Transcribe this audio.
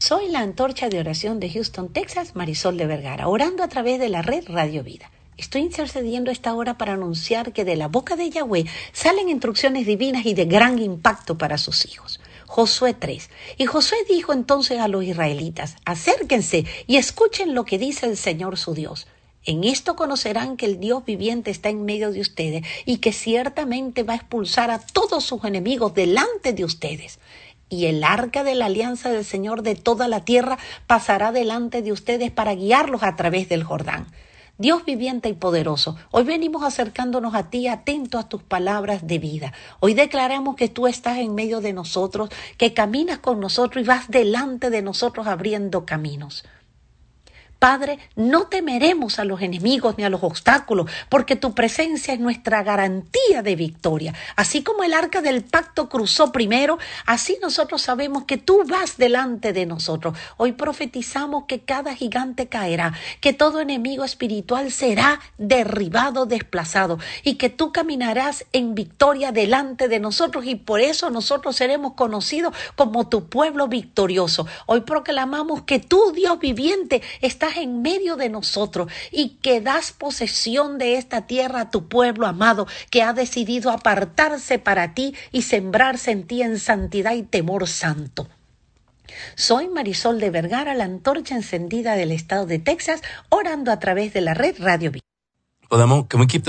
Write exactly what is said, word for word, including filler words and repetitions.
Soy la antorcha de oración de Houston, Texas, Marisol de Vergara, orando a través de la red Radio Vida. Estoy intercediendo esta hora para anunciar que de la boca de Yahweh salen instrucciones divinas y de gran impacto para sus hijos. Josué tres. Y Josué dijo entonces a los israelitas: acérquense y escuchen lo que dice el Señor su Dios. En esto conocerán que el Dios viviente está en medio de ustedes y que ciertamente va a expulsar a todos sus enemigos delante de ustedes. Y el arca de la alianza del Señor de toda la tierra pasará delante de ustedes para guiarlos a través del Jordán. Dios viviente y poderoso, hoy venimos acercándonos a ti, atentos a tus palabras de vida. Hoy declaramos que tú estás en medio de nosotros, que caminas con nosotros y vas delante de nosotros abriendo caminos. Padre, no temeremos a los enemigos ni a los obstáculos, porque tu presencia es nuestra garantía de victoria. Así como el arca del pacto cruzó primero, así nosotros sabemos que tú vas delante de nosotros. Hoy profetizamos que cada gigante caerá, que todo enemigo espiritual será derribado, desplazado, y que tú caminarás en victoria delante de nosotros, y por eso nosotros seremos conocidos como tu pueblo victorioso. Hoy proclamamos que tú, Dios viviente, estás en medio de nosotros y que das posesión de esta tierra a tu pueblo amado que ha decidido apartarse para ti y sembrarse en ti en santidad y temor santo. Soy Marisol de Vergara, la antorcha encendida del estado de Texas, orando a través de la red Radio Vida. Podemos, can we keep the